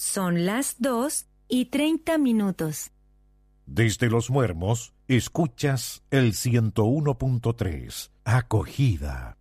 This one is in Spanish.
Son las 2:30. Desde Los Muermos, escuchas el 101.3, Acogida.